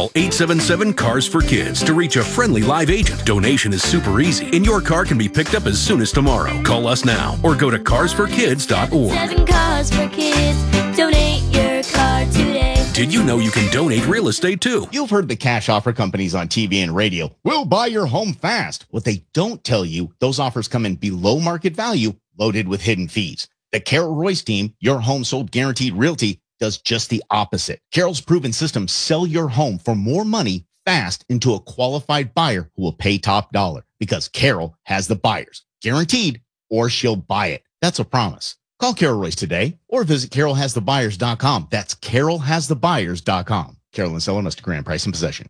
Call 877-CARS-FOR-KIDS to reach a friendly live agent. Donation is super easy, and your car can be picked up as soon as tomorrow. Call us now or go to carsforkids.org. 7 Cars for Kids. Donate your car today. Did you know you can donate real estate too? You've heard the cash offer companies on TV and radio. We'll buy your home fast. What they don't tell you, those offers come in below market value, loaded with hidden fees. The Carol Royce team, Your Home Sold Guaranteed Realty, does just the opposite. Carol's proven system sell your home for more money fast into a qualified buyer who will pay top dollar because Carol has the buyers, guaranteed, or she'll buy it. That's a promise. Call Carol Royce today or visit carolhasthebuyers.com. That's carolhasthebuyers.com. Carol and seller must agree on price and possession.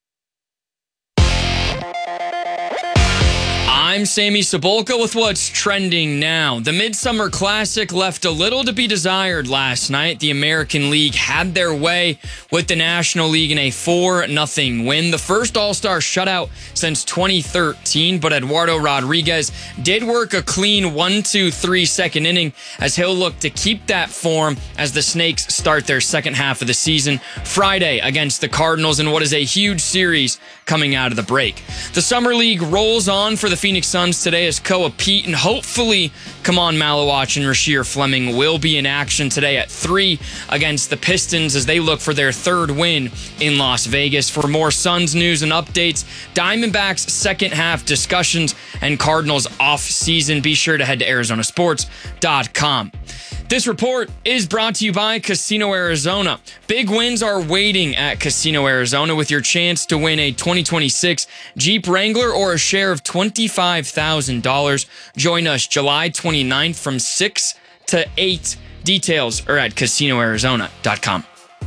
I'm Sammy Cebulka with what's trending now. The Midsummer Classic left a little to be desired last night. The American League had their way with the National League in a 4-0 win. The first All-Star shutout since 2013, but Eduardo Rodriguez did work a clean 1-2-3 second inning as he'll look to keep that form as the Snakes start their second half of the season Friday against the Cardinals in what is a huge series coming out of the break. The Summer League rolls on for the Phoenix Suns today as Koa Pete and hopefully Kaman Malawach and Rasheer Fleming will be in action today at 3 against the Pistons as they look for their third win in Las Vegas. For more Suns news and updates, Diamondbacks second half discussions, and Cardinals off season, be sure to head to arizonasports.com. This report is brought to you by Casino Arizona. Big wins are waiting at Casino Arizona with your chance to win a 2026 Jeep Wrangler or a share of $25,000. Join us July 29th from 6 to 8. Details are at casinoarizona.com.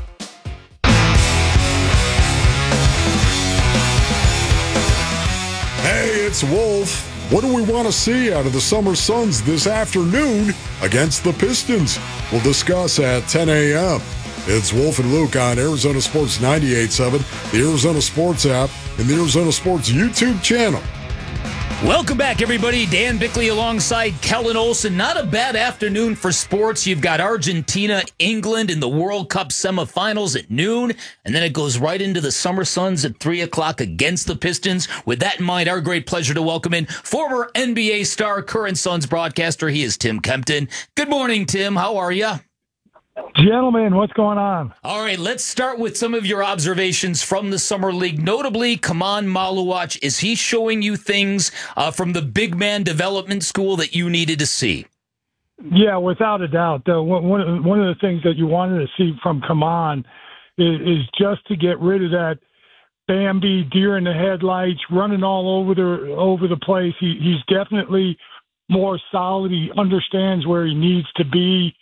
Hey, it's Wolf. What do we want to see out of the Summer Suns this afternoon against the Pistons? We'll discuss at 10 a.m. It's Wolf and Luke on Arizona Sports 98.7, the Arizona Sports app, and the Arizona Sports YouTube channel. Welcome back, everybody. Dan Bickley alongside Kellen Olson. Not a bad afternoon for sports. You've got Argentina, England in the World Cup semifinals at noon, and then it goes right into the Summer Suns at 3 o'clock against the Pistons. With that in mind, our great pleasure to welcome in former NBA star, current Suns broadcaster. He is Tim Kempton. Good morning, Tim. How are you? Gentlemen, what's going on? All right, let's start with some of your observations from the Summer League. Notably, Kaman Malawach. Is he showing you things from the big man development school that you needed to see? Yeah, without a doubt. One of the things that you wanted to see from Kaman is just to get rid of that Bambi deer in the headlights, running all over the place. He's definitely more solid. He understands where he needs to be.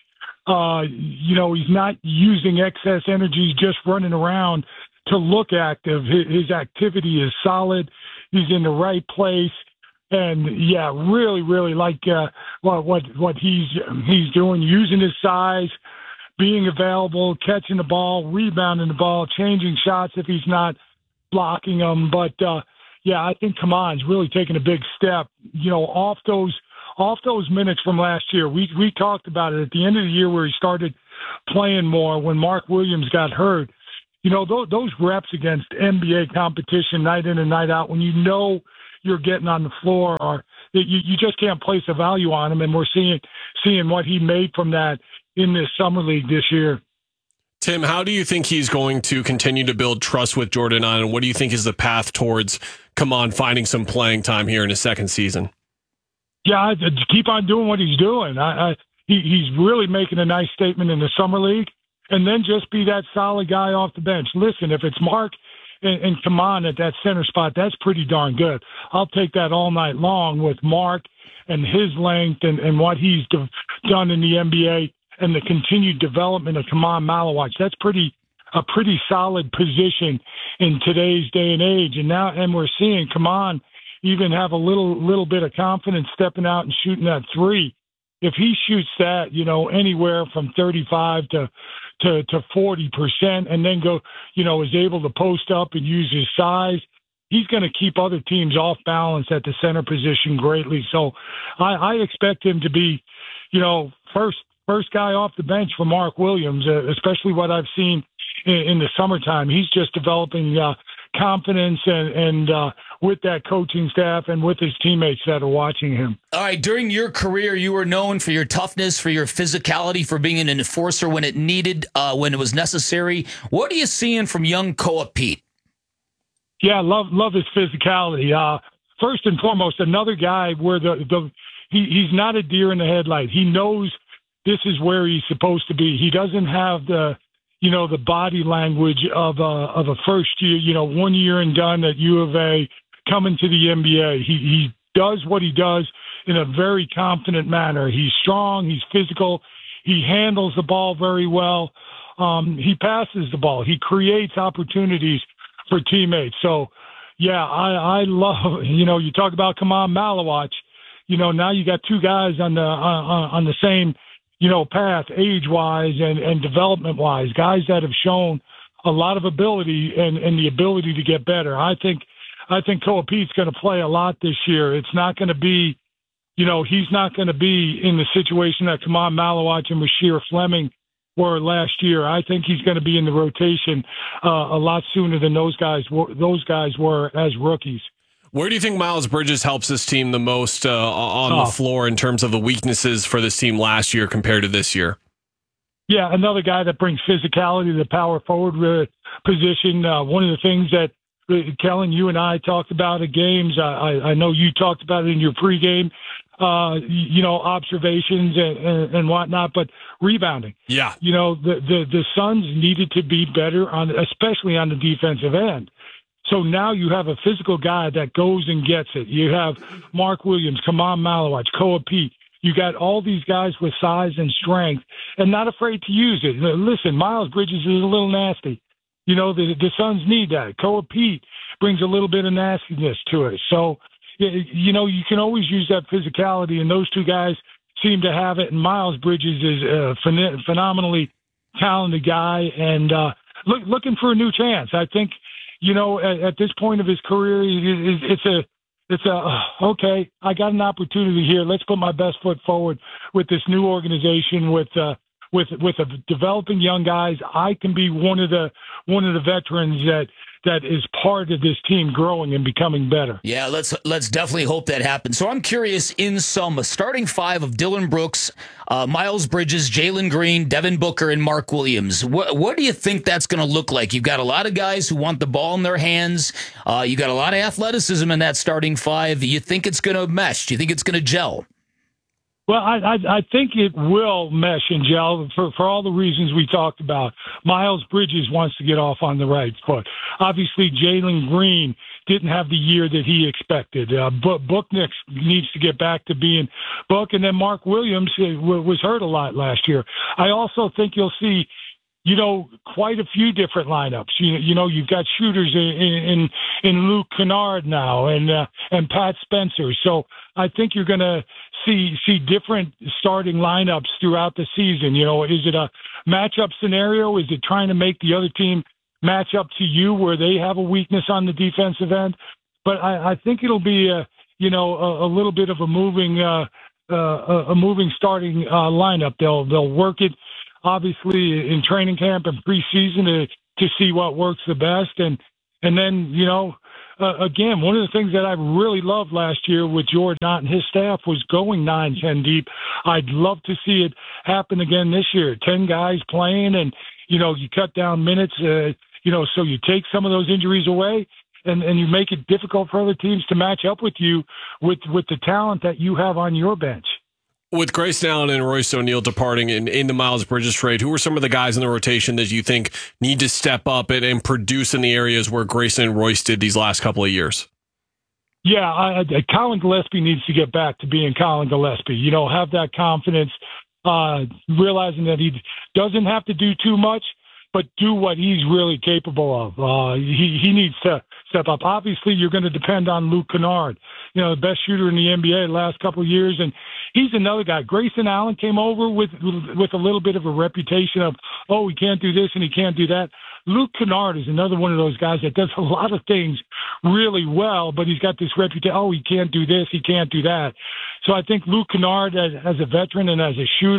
He's not using excess energy, just running around to look active. His activity is solid. He's in the right place. And yeah, really, really like what he's doing, using his size, being available, catching the ball, rebounding the ball, changing shots if he's not blocking them. But I think Kaman's really taking a big step, off those minutes from last year. We talked about it at the end of the year where he started playing more when Mark Williams got hurt. Those reps against NBA competition night in and night out, when you're getting on the floor, or you just can't place a value on him. And we're seeing what he made from that in this Summer League this year. Tim, how do you think he's going to continue to build trust with Jordan on, and what do you think is the path towards Kaman finding some playing time here in his second season? Yeah, keep on doing what he's doing. He's really making a nice statement in the Summer League, and then just be that solid guy off the bench. Listen, if it's Mark and Kaman at that center spot, that's pretty darn good. I'll take that all night long with Mark and his length and what he's done in the NBA and the continued development of Kaman Malawach. That's a pretty solid position in today's day and age. And we're seeing Kaman even have a little bit of confidence stepping out and shooting that three. If he shoots that, anywhere from 35 to 40%, and then is able to post up and use his size, he's going to keep other teams off balance at the center position greatly. So I expect him to be, first guy off the bench for Mark Williams, especially what I've seen in the summertime. He's just developing confidence and with that coaching staff and with his teammates that are watching him. All right, during your career, you were known for your toughness, for your physicality, for being an enforcer when it needed, when it was necessary. What are you seeing from young Koa Pete? Yeah, love his physicality. First and foremost, another guy where he's not a deer in the headlight. He knows this is where he's supposed to be. He doesn't have the body language of a first year, 1 year and done at U of A coming to the NBA. He does what he does in a very confident manner. He's strong. He's physical. He handles the ball very well. He passes the ball. He creates opportunities for teammates. So, yeah, I love, you talk about Kaman Malawach, now you got two guys on the same, path age-wise and development-wise, guys that have shown a lot of ability and the ability to get better. I think Koa Pete's going to play a lot this year. It's not going to be, he's not going to be in the situation that Kaman Malawach and Rasheer Fleming were last year. I think he's going to be in the rotation a lot sooner than those guys were as rookies. Where do you think Miles Bridges helps this team the most on the floor in terms of the weaknesses for this team last year compared to this year? Yeah, another guy that brings physicality to the power forward position. One of the things that, Kellen, you and I talked about at games, I know you talked about it in your pregame, observations and whatnot, but rebounding. Yeah. The Suns needed to be better, especially on the defensive end. So now you have a physical guy that goes and gets it. You have Mark Williams, Kaman Malawach, Koa Pete. You got all these guys with size and strength and not afraid to use it. Listen, Miles Bridges is a little nasty. The Suns need that. Koa Pete brings a little bit of nastiness to it. So, you can always use that physicality, and those two guys seem to have it. And Miles Bridges is a phenomenally talented guy and looking for a new chance. I think, at this point of his career, it's okay, I got an opportunity here. Let's put my best foot forward with this new organization with developing young guys. I can be one of the veterans that is part of this team growing and becoming better. Yeah, let's definitely hope that happens. So I'm curious, in sum, a starting five of Dillon Brooks, Miles Bridges, Jalen Green, Devin Booker, and Mark Williams. What do you think that's going to look like? You've got a lot of guys who want the ball in their hands. You got a lot of athleticism in that starting five. You think it's going to mesh? Do you think it's going to gel? Well, I think it will mesh and gel for all the reasons we talked about. Miles Bridges wants to get off on the right foot. Obviously, Jalen Green didn't have the year that he expected. Book needs to get back to being Book, and then Mark Williams was hurt a lot last year. I also think you'll see, quite a few different lineups. You've got shooters in Luke Kennard now and Pat Spencer. So I think you're going to see different starting lineups throughout the season. Is it a matchup scenario? Is it trying to make the other team match up to you where they have a weakness on the defensive end? But I think it'll be a little bit of a moving starting lineup. They'll work it obviously in training camp and preseason to see what works the best. And then, again, one of the things that I really loved last year with Jordan Ott and his staff was going 9-10 deep. I'd love to see it happen again this year. 10 guys playing and, you cut down minutes, so you take some of those injuries away and you make it difficult for other teams to match up with you with the talent that you have on your bench. With Grayson Allen and Royce O'Neal departing in the Miles Bridges trade, who are some of the guys in the rotation that you think need to step up and produce in the areas where Grayson and Royce did these last couple of years? Yeah, Colin Gillespie needs to get back to being Colin Gillespie. Have that confidence, realizing that he doesn't have to do too much, but do what he's really capable of. He needs to step up. Obviously, you're going to depend on Luke Kennard, the best shooter in the NBA the last couple of years, and he's another guy. Grayson Allen came over with a little bit of a reputation of, he can't do this and he can't do that. Luke Kennard is another one of those guys that does a lot of things really well, but he's got this reputation, he can't do this, he can't do that. So I think Luke Kennard, as a veteran and as a shooter,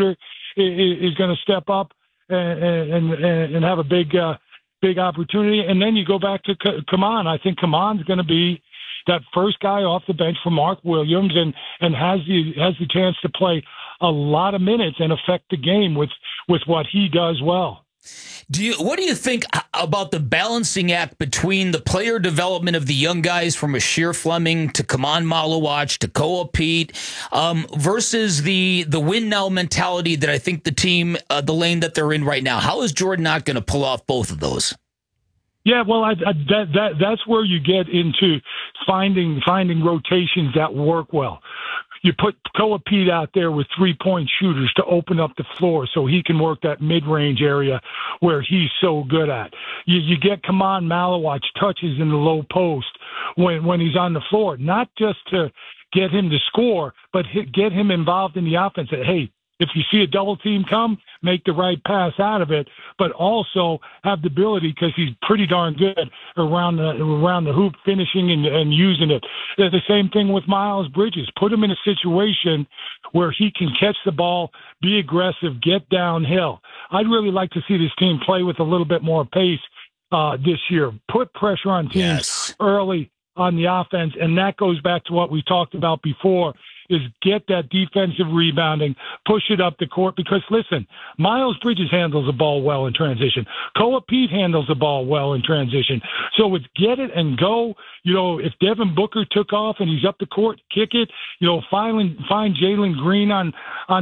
is going to step up and have a big opportunity. And then you go back to Kaman. I think Kaman's going to be that first guy off the bench for Mark Williams and has the chance to play a lot of minutes and affect the game with what he does well. What do you think about the balancing act between the player development of the young guys from Asheer Fleming to Kaman Malawach to Koa Pete versus the win now mentality that I think the team, the lane that they're in right now? How is Jordan not going to pull off both of those? Yeah, well, that's where you get into finding rotations that work well. You put Koa Pete out there with 3-point shooters to open up the floor so he can work that mid-range area where he's so good at. You get Kaman Malawach touches in the low post when he's on the floor, not just to get him to score, but get him involved in the offense. That, hey, if you see a double team come, make the right pass out of it, but also have the ability, because he's pretty darn good around the hoop, finishing and using it. There's the same thing with Miles Bridges. Put him in a situation where he can catch the ball, be aggressive, get downhill. I'd really like to see this team play with a little bit more pace this year. Put pressure on teams early on the offense, and that goes back to what we talked about before, is get that defensive rebounding, push it up the court. Because, listen, Miles Bridges handles the ball well in transition. Koa Pete handles the ball well in transition. So it's get it and go. You know, if Devin Booker took off and he's up the court, kick it. You know, find Jalen Green on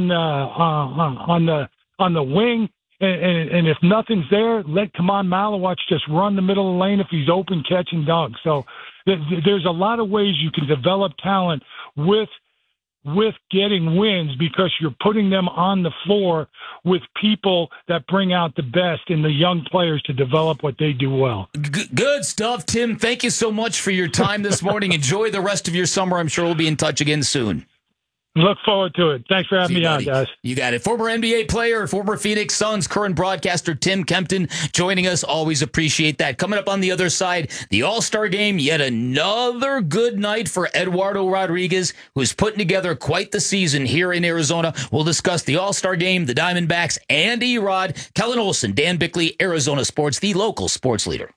the wing. And if nothing's there, let Kaman Malawach just run the middle of the lane if he's open, catch and dunk. So there's a lot of ways you can develop talent with getting wins, because you're putting them on the floor with people that bring out the best in the young players to develop what they do well. Good stuff, Tim. Thank you so much for your time this morning. Enjoy the rest of your summer. I'm sure we'll be in touch again soon. Look forward to it. Thanks for having me on, guys. You got it. Former NBA player, former Phoenix Suns, current broadcaster Tim Kempton joining us. Always appreciate that. Coming up on the other side, the All-Star Game. Yet another good night for Eduardo Rodriguez, who's putting together quite the season here in Arizona. We'll discuss the All-Star Game, the Diamondbacks, and Erod. Kellen Olson, Dan Bickley, Arizona Sports, the local sports leader.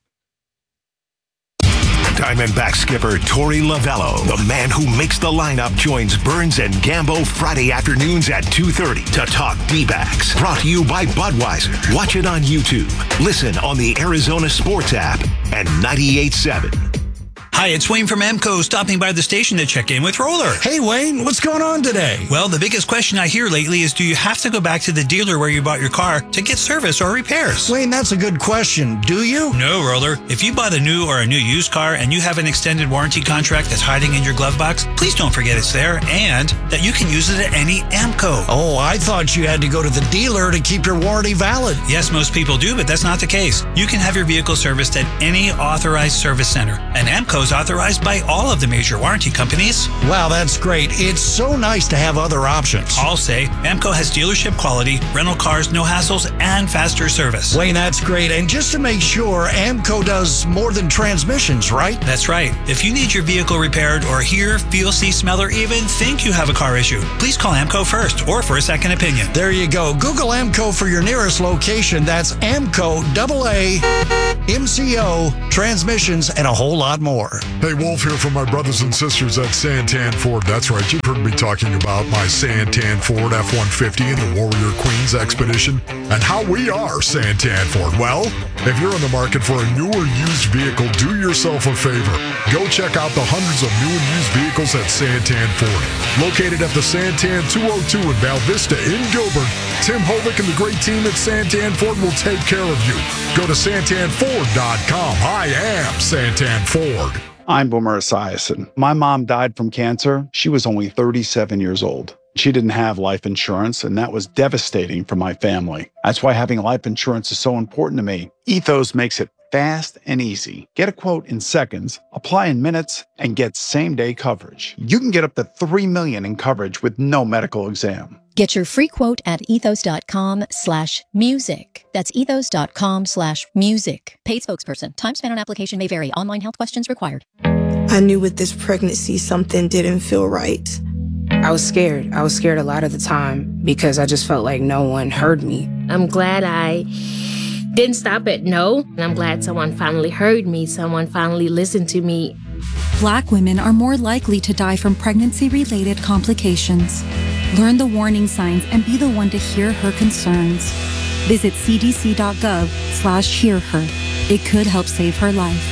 Diamondback skipper Torey Lovullo, the man who makes the lineup, joins Burns and Gambo Friday afternoons at 2:30 to talk D-backs. Brought to you by Budweiser. Watch it on YouTube. Listen on the Arizona Sports app and 98.7. Hi, it's Wayne from AMCO, stopping by the station to check in with Roller. Hey, Wayne, what's going on today? Well, the biggest question I hear lately is, do you have to go back to the dealer where you bought your car to get service or repairs? Wayne, that's a good question. Do you? No, Roller. If you bought a new or a new used car and you have an extended warranty contract that's hiding in your glove box, please don't forget it's there and that you can use it at any AMCO. Oh, I thought you had to go to the dealer to keep your warranty valid. Yes, most people do, but that's not the case. You can have your vehicle serviced at any authorized service center, and AMCO is authorized by all of the major warranty companies. Wow, that's great. It's so nice to have other options. I'll say AMCO has dealership quality, rental cars, no hassles, and faster service. Wayne, that's great. And just to make sure, AMCO does more than transmissions, right? That's right. If you need your vehicle repaired or hear, feel, see, smell, or even think you have a car issue, please call AMCO first or for a second opinion. There you go. Google AMCO for your nearest location. That's AMCO, MCO, transmissions, and a whole lot more. Hey, Wolf here from my brothers and sisters at Santan Ford. That's right, you've heard me talking about my Santan Ford F-150 and the Warrior Queens Expedition and how we are Santan Ford. Well, if you're in the market for a new or used vehicle, do yourself a favor. Go check out the hundreds of new and used vehicles at Santan Ford. Located at the Santan 202 in Val Vista in Gilbert, Tim Hovick and the great team at Santan Ford will take care of you. Go to santanford.com. I am Santan Ford. I'm Boomer Esiason. My mom died from cancer. She was only 37 years old. She didn't have life insurance, and that was devastating for my family. That's why having life insurance is so important to me. Ethos makes it fast and easy. Get a quote in seconds, apply in minutes, and get same-day coverage. You can get up to $3 million in coverage with no medical exam. Get your free quote at ethos.com/music. That's ethos.com/music. Paid spokesperson. Time spent on application may vary. Online health questions required. I knew with this pregnancy something didn't feel right. I was scared. I was scared a lot of the time because I just felt like no one heard me. I'm glad I didn't stop at no. And I'm glad someone finally heard me. Someone finally listened to me. Black women are more likely to die from pregnancy-related complications. Learn the warning signs and be the one to hear her concerns. Visit cdc.gov/hearher. It could help save her life.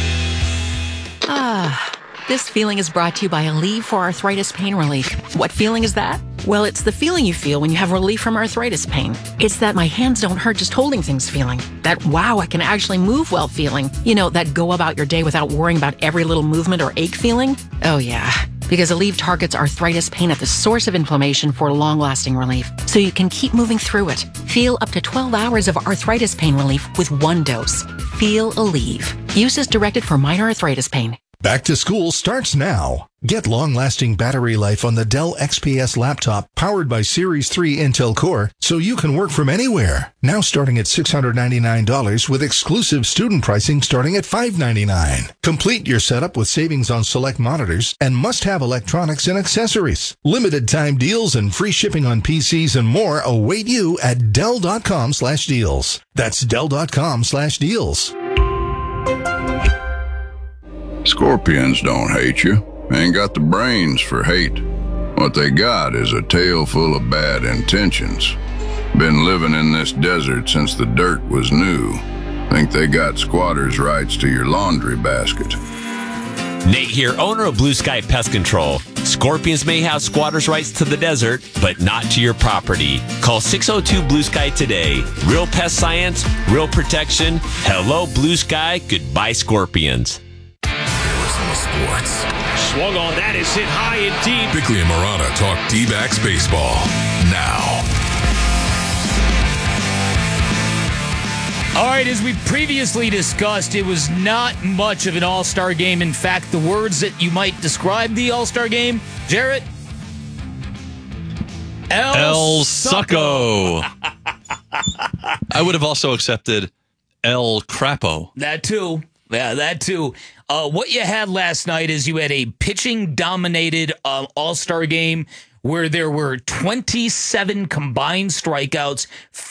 This feeling is brought to you by Aleve for Arthritis Pain Relief. What feeling is that? Well, it's the feeling you feel when you have relief from arthritis pain. It's that my hands don't hurt just holding things feeling. That, wow, I can actually move well feeling. You know, that go about your day without worrying about every little movement or ache feeling. Oh, yeah. Because Aleve targets arthritis pain at the source of inflammation for long-lasting relief, so you can keep moving through it. Feel up to 12 hours of arthritis pain relief with one dose. Feel Aleve. Use as directed for minor arthritis pain. Back to school starts now. Get long-lasting battery life on the Dell XPS laptop powered by Series 3 Intel Core so you can work from anywhere. Now starting at $699 with exclusive student pricing starting at $599. Complete your setup with savings on select monitors and must-have electronics and accessories. Limited time deals and free shipping on PCs and more await you at Dell.com/deals. That's Dell.com/deals. Scorpions don't hate you. Ain't got the brains for hate. What they got is a tail full of bad intentions. Been living in this desert since the dirt was new. Think they got squatters' rights to your laundry basket. Nate here, owner of Blue Sky Pest Control. Scorpions may have squatters' rights to the desert, but not to your property. Call 602 Blue Sky today. Real pest science, real protection. Hello, Blue Sky. Goodbye, Scorpions. Sports. Swung on that is hit high and deep. Bickley and Marotta talk D-backs baseball now. All right, as we previously discussed, it was not much of an all-star game. In fact, the words that you might describe the all-star game, Jarrett? El Succo. I would have also accepted El Crapo. That too. Yeah, that too. What you had last night is you had a pitching-dominated all-star game where there were 27 combined strikeouts,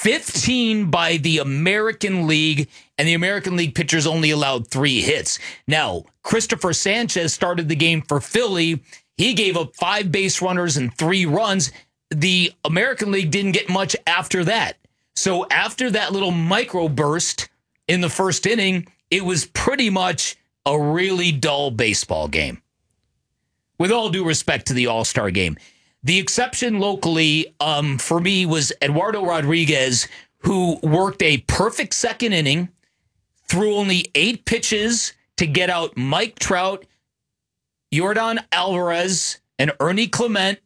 15 by the American League, and the American League pitchers only allowed 3 hits. Now, Christopher Sanchez started the game for Philly. He gave up 5 base runners and 3 runs. The American League didn't get much after that. So after that little microburst in the first inning, it was pretty much a really dull baseball game. With all due respect to the All-Star game. The exception locally for me was Eduardo Rodriguez, who worked a perfect second inning, threw only 8 pitches to get out Mike Trout, Yordan Alvarez, and Ernie Clement.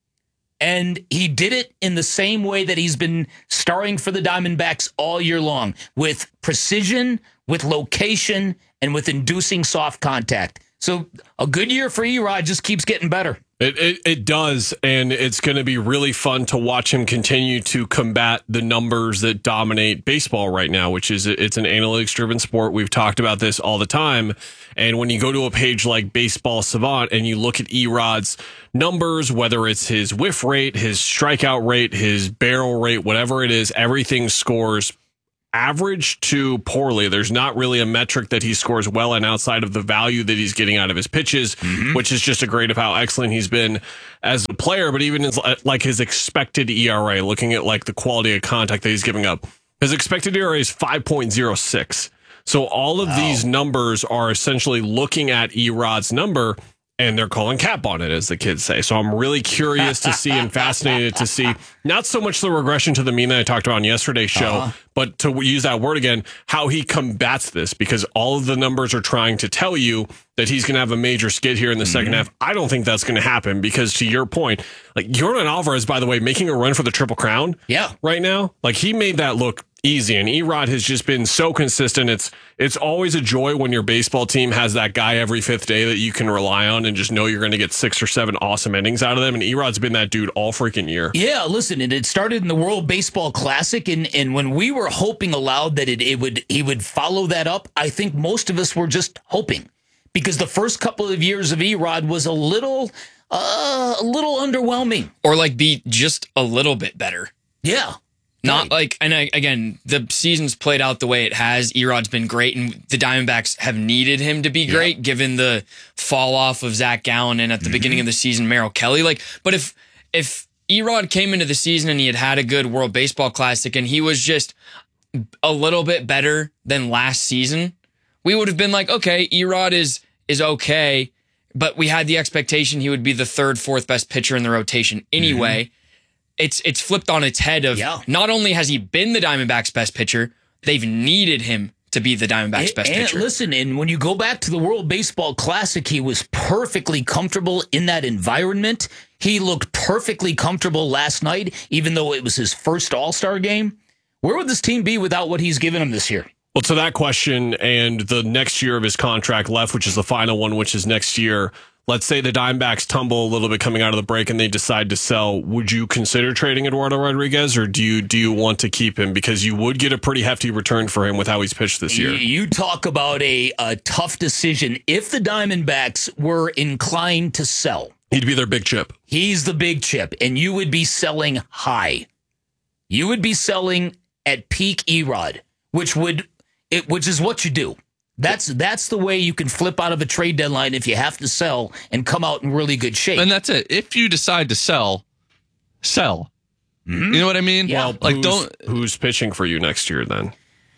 And he did it in the same way that he's been starring for the Diamondbacks all year long, with precision, with location, and with inducing soft contact. So a good year for Erod, just keeps getting better. It does, and it's going to be really fun to watch him continue to combat the numbers that dominate baseball right now, which is it's an analytics-driven sport. We've talked about this all the time, and when you go to a page like Baseball Savant and you look at Erod's numbers, whether it's his whiff rate, his strikeout rate, his barrel rate, whatever it is, everything scores average to poorly. There's not really a metric that he scores well in outside of the value that he's getting out of his pitches, which is just a grade of how excellent he's been as a player. But even his expected ERA, looking at like the quality of contact that he's giving up, his expected ERA is 5.06. So all of these numbers are essentially looking at Erod's number, and they're calling cap on it, as the kids say. So I'm really curious to see and fascinated to see not so much the regression to the mean that I talked about on yesterday's show, but to use that word again, how he combats this, because all of the numbers are trying to tell you that he's going to have a major skid here in the second half. I don't think that's going to happen because, to your point, like Yordan Alvarez, by the way, making a run for the Triple Crown right now, like he made that look easy, and Erod has just been so consistent. It's always a joy when your baseball team has that guy every 5th day that you can rely on and just know you're going to get 6 or 7 awesome innings out of them, and Erod's been that dude all freaking year. Yeah, listen, and it started in the World Baseball Classic, and when we were hoping aloud that he would follow that up, I think most of us were just hoping, because the first couple of years of Erod was a little a little underwhelming. Or like be just a little bit better. Yeah. Not like, and again, the season's played out the way it has. Erod's been great, and the Diamondbacks have needed him to be great, given the fall off of Zach Gallen and at the beginning of the season, Merrill Kelly. But if Erod came into the season and he had a good World Baseball Classic and he was just a little bit better than last season, we would have been like, okay, Erod is okay, but we had the expectation he would be the third, fourth best pitcher in the rotation anyway. It's flipped on its head of not only has he been the Diamondbacks' best pitcher, they've needed him to be the Diamondbacks' best pitcher. Listen, and when you go back to the World Baseball Classic, he was perfectly comfortable in that environment. He looked perfectly comfortable last night, even though it was his first All-Star game. Where would this team be without what he's given them this year? Well, to that question and the next year of his contract left, which is the final one, which is next year, let's say the Diamondbacks tumble a little bit coming out of the break and they decide to sell. Would you consider trading Eduardo Rodriguez, or do you want to keep him? Because you would get a pretty hefty return for him with how he's pitched this year. You talk about a tough decision. If the Diamondbacks were inclined to sell, he'd be their big chip. He's the big chip, and you would be selling high. You would be selling at peak Erod, which is what you do. That's the way you can flip out of a trade deadline if you have to sell and come out in really good shape. And that's it. If you decide to sell. You know what I mean? Yeah. Well, who's pitching for you next year then?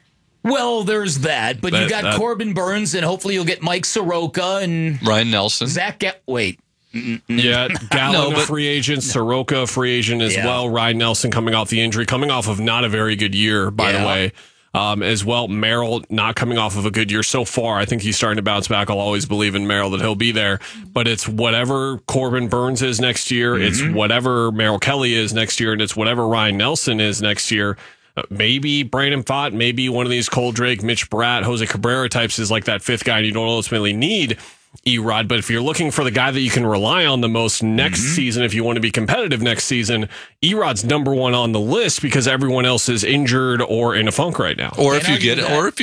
Well, there's that, but you got Corbin Burns, and hopefully you'll get Mike Soroka and Ryan Nelson. Wait. Yeah, Gallen a free agent, Soroka a free agent as well. Ryan Nelson coming off the injury, coming off of not a very good year, by the way. As well, Merrill not coming off of a good year so far. I think he's starting to bounce back. I'll always believe in Merrill that he'll be there. But it's whatever Corbin Burns is next year. It's whatever Merrill Kelly is next year. And it's whatever Ryan Nelson is next year. Maybe Brandon Pfaadt, maybe one of these Cole Drake, Mitch Bratt, Jose Cabrera types is like that fifth guy and you don't ultimately need Erod. But if you're looking for the guy that you can rely on the most next season, if you want to be competitive next season, Erod's number one on the list because everyone else is injured or in a funk right now. Or if you get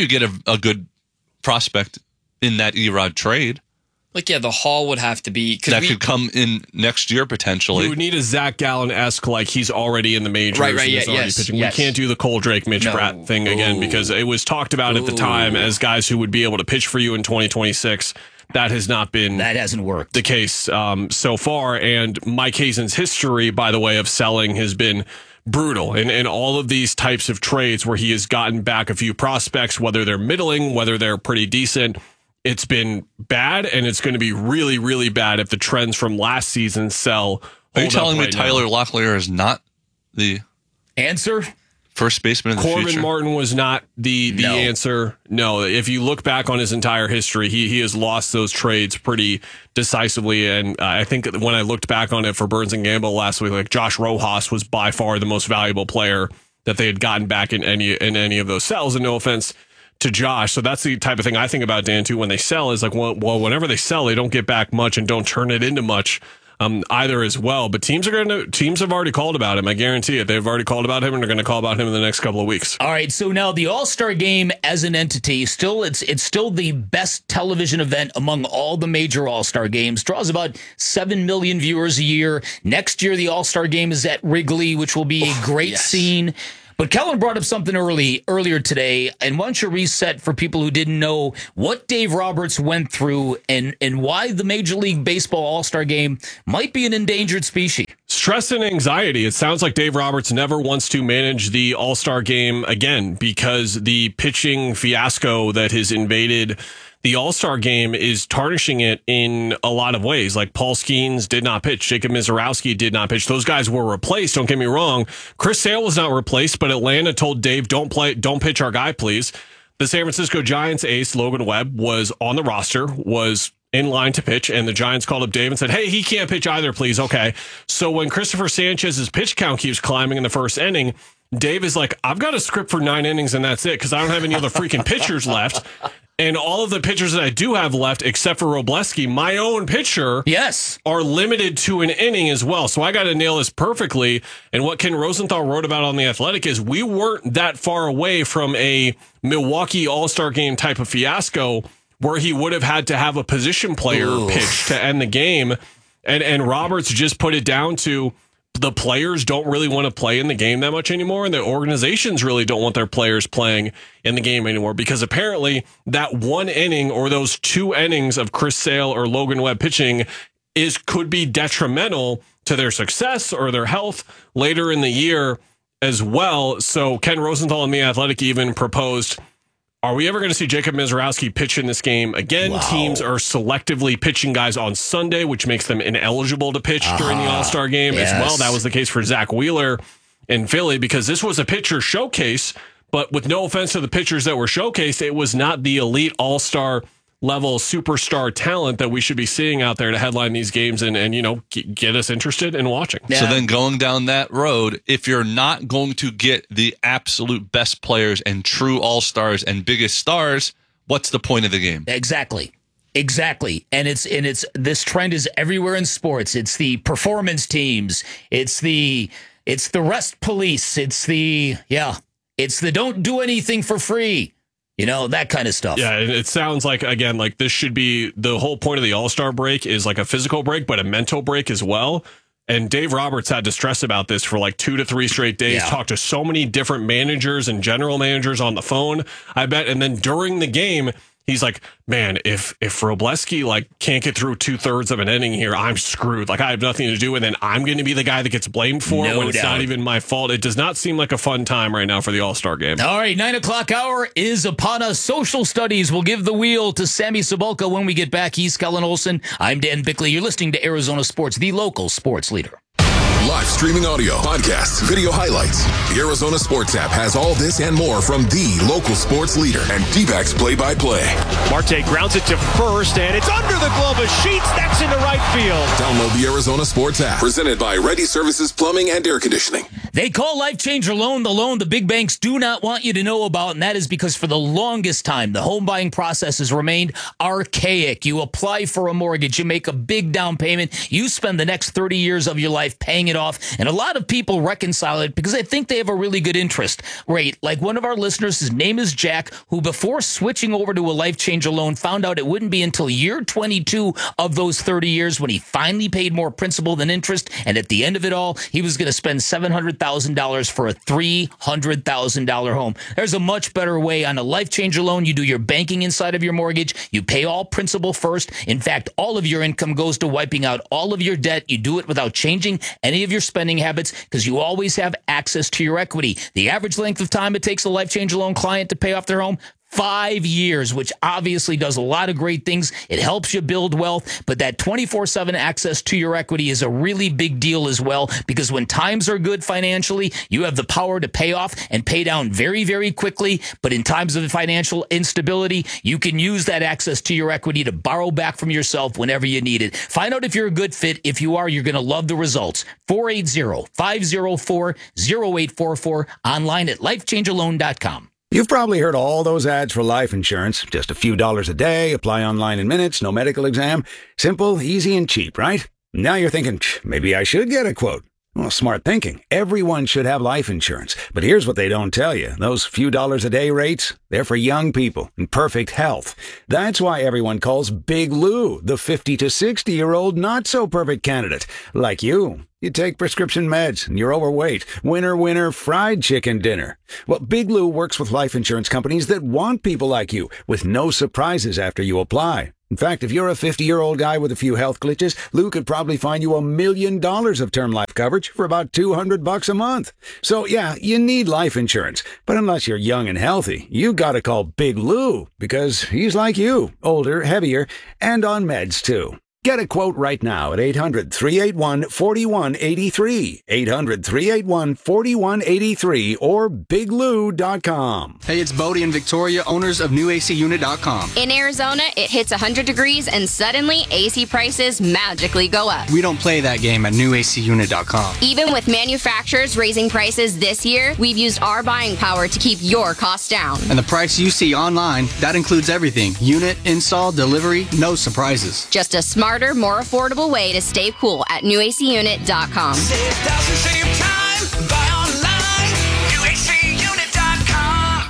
a good prospect in that Erod trade. Like, the haul would have to be... That could come in next year, potentially. You would need a Zach Gallen-esque, like he's already in the majors. Right, pitching. We can't do the Cole Drake, Mitch Bratt thing again because it was talked about at the time as guys who would be able to pitch for you in 2026. That hasn't worked. The case so far. And Mike Hazen's history, by the way, of selling has been brutal. And all of these types of trades where he has gotten back a few prospects, whether they're middling, whether they're pretty decent, it's been bad, and it's going to be really, really bad if the trends from last season sell. Are you telling me Tyler Locklear is not the answer? First baseman in the future? Corbin Martin was not the answer. No, if you look back on his entire history, he has lost those trades pretty decisively. And I think when I looked back on it for Burns and Gamble last week, like Josh Rojas was by far the most valuable player that they had gotten back in any of those sells. And no offense to Josh. So that's the type of thing I think about, Dan, too, when they sell is like, well, whenever they sell, they don't get back much and don't turn it into much either as well. But teams have already called about him. I guarantee it. They've already called about him and they're going to call about him in the next couple of weeks. All right. So now the All-Star Game as an entity, it's still the best television event among all the major All-Star games. Draws about 7 million viewers a year. Next year, the All-Star Game is at Wrigley, which will be a great scene. But Kellen brought up something earlier today, and why don't you reset for people who didn't know what Dave Roberts went through and why the Major League Baseball All-Star Game might be an endangered species. Stress and anxiety. It sounds like Dave Roberts never wants to manage the All-Star Game again because the pitching fiasco that has invaded the All-Star Game is tarnishing it in a lot of ways. Like Paul Skeens did not pitch. Jacob Mizorowski did not pitch. Those guys were replaced. Don't get me wrong. Chris Sale was not replaced, but Atlanta told Dave, don't pitch our guy, please. The San Francisco Giants ace, Logan Webb, was on the roster, was in line to pitch, and the Giants called up Dave and said, hey, he can't pitch either, please. Okay. So when Christopher Sanchez's pitch count keeps climbing in the first inning, Dave is like, I've got a script for 9 innings and that's it because I don't have any other freaking pitchers left. And all of the pitchers that I do have left, except for Robleski, my own pitcher, are limited to an inning as well. So I got to nail this perfectly. And what Ken Rosenthal wrote about on The Athletic is we weren't that far away from a Milwaukee All-Star Game type of fiasco where he would have had to have a position player pitch to end the game. And Roberts just put it down to the players don't really want to play in the game that much anymore, and the organizations really don't want their players playing in the game anymore, because apparently that one inning or those 2 innings of Chris Sale or Logan Webb pitching could be detrimental to their success or their health later in the year as well. So Ken Rosenthal and The Athletic even proposed, are we ever going to see Jacob Misiorowski pitch in this game again? Wow. Teams are selectively pitching guys on Sunday, which makes them ineligible to pitch during the All-Star game as well. That was the case for Zach Wheeler in Philly, because this was a pitcher showcase, but with no offense to the pitchers that were showcased, it was not the elite All-Star level superstar talent that we should be seeing out there to headline these games and get us interested in watching. Yeah. So then going down that road, if you're not going to get the absolute best players and true all-stars and biggest stars, what's the point of the game? Exactly. And it's this trend is everywhere in sports. It's the performance teams. It's the rest police. It's the don't do anything for free. That kind of stuff. Yeah, it sounds like, again, like this should be the whole point of the All-Star break is like a physical break, but a mental break as well. And Dave Roberts had to stress about this for like 2 to 3 straight days, talked to so many different managers and general managers on the phone, I bet. And then during the game, he's like, man, if Wroblewski can't get through 2/3 of an inning here, I'm screwed. I have nothing to do, and then I'm going to be the guy that gets blamed for it when it's not even my fault. It does not seem like a fun time right now for the All-Star game. All right, 9 o'clock hour is upon us. Social studies will give the wheel to Sammy Cebulka when we get back. He's Kellen Olson. I'm Dan Bickley. You're listening to Arizona Sports, the local sports leader. Live streaming audio, podcasts, video highlights. The Arizona Sports app has all this and more from the local sports leader and D-backs play-by-play. Marte grounds it to first, and it's under the glove of Sheets. That's into right field. Download the Arizona Sports app, presented by Ready Services Plumbing and Air Conditioning. They call Life Changer Loan the loan the big banks do not want you to know about, and that is because for the longest time, the home buying process has remained archaic. You apply for a mortgage, you make a big down payment, you spend the next 30 years of your life paying it off, and a lot of people reconcile it because they think they have a really good interest rate. Like one of our listeners, his name is Jack, who before switching over to a Life Changer Loan found out it wouldn't be until year 22 of those 30 years when he finally paid more principal than interest, and at the end of it all, he was going to spend $700,000 for a $300,000 home. There's a much better way on a Life Changer Loan. You do your banking inside of your mortgage. You pay all principal first. In fact, all of your income goes to wiping out all of your debt. You do it without changing any of your spending habits because you always have access to your equity. The average length of time it takes a Life Changer Loan client to pay off their home, 5 years, which obviously does a lot of great things. It helps you build wealth, but that 24/7 access to your equity is a really big deal as well, because when times are good financially, you have the power to pay off and pay down very, very quickly. But in times of financial instability, you can use that access to your equity to borrow back from yourself whenever you need it. Find out if you're a good fit. If you are, you're going to love the results. 480-504-0844, online at lifechangerloan.com. You've probably heard all those ads for life insurance. Just a few dollars a day, apply online in minutes, no medical exam. Simple, easy, and cheap, right? Now you're thinking, maybe I should get a quote. Well, smart thinking. Everyone should have life insurance. But here's what they don't tell you. Those few dollars a day rates, they're for young people in perfect health. That's why everyone calls Big Lou the 50 to 60-year-old not-so-perfect candidate. Like you. You take prescription meds and you're overweight. Winner, winner, fried chicken dinner. Well, Big Lou works with life insurance companies that want people like you with no surprises after you apply. In fact, if you're a 50-year-old guy with a few health glitches, Lou could probably find you $1 million of term life coverage for about $200 a month. So, yeah, you need life insurance. But unless you're young and healthy, you gotta call Big Lou, because he's like you, older, heavier, and on meds, too. Get a quote right now at 800-381-4183, 800-381-4183, or biglou.com. Hey, it's Bodie and Victoria, owners of NewACUnit.com. In Arizona, it hits 100 degrees and suddenly AC prices magically go up. We don't play that game at NewACUnit.com. Even with manufacturers raising prices this year, we've used our buying power to keep your costs down. And the price you see online, that includes everything. Unit, install, delivery, no surprises. Just a smarter, more affordable way to stay cool at NewACUnit.com. Save time, buy online, NewACUnit.com.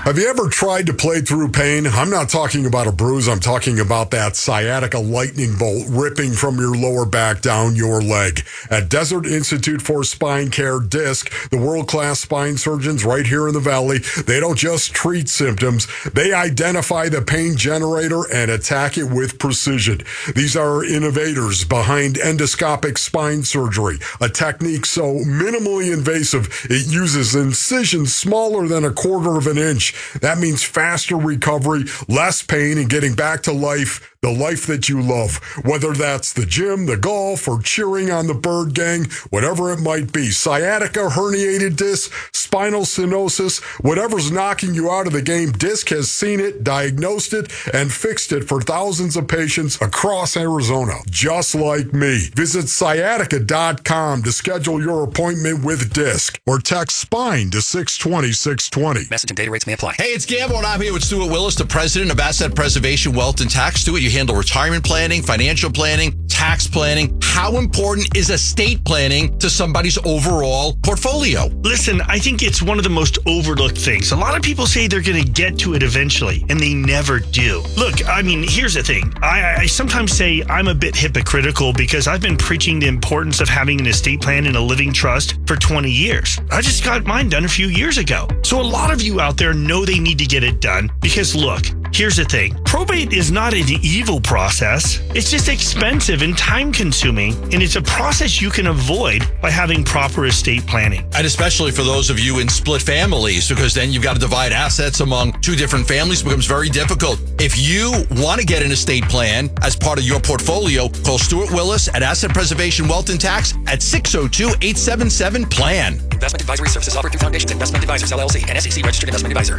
Have you ever tried to play through pain? I'm not talking about a bruise. I'm talking about that sciatica lightning bolt ripping from your lower back down your leg. At Desert Institute for Spine Care, DISC, the world-class spine surgeons right here in the Valley, they don't just treat symptoms. They identify the pain generator and attack it with precision. These are innovators behind endoscopic spine surgery, a technique so minimally invasive it uses incisions smaller than a quarter of an inch. That means faster recovery, less pain, and getting back to life, the life that you love. Whether that's the gym, the golf, or cheering on the Bird Gang, whatever it might be. Sciatica, herniated disc, spinal stenosis, whatever's knocking you out of the game, DISC has seen it, diagnosed it, and fixed it for thousands of patients across Arizona, just like me. Visit sciatica.com to schedule your appointment with DISC or text SPINE to 620-620. Message and data rates may apply. Hey, it's Gamble, and I'm here with Stuart Willis, the president of Asset Preservation Wealth and Tax. Stuart, you handle retirement planning, financial planning, tax planning. How important is estate planning to somebody's overall portfolio? Listen, I think it's one of the most overlooked things. A lot of people say they're going to get to it eventually, and they never do. Look, I mean, here's the thing. I sometimes say I'm a bit hypocritical because I've been preaching the importance of having an estate plan and a living trust for 20 years. I just got mine done a few years ago. So a lot of you out there know they need to get it done because, look, here's the thing. Probate is not an evil process. It's just expensive and time-consuming, and it's a process you can avoid by having proper estate planning. And especially for those of you in split families, because then you've got to divide assets among two different families. It becomes very difficult. If you want to get an estate plan as part of your portfolio, call Stuart Willis at Asset Preservation Wealth and Tax at 602-877-PLAN. Investment advisory services offered through Foundations Investment Advisors, LLC, and SEC Registered Investment Advisor.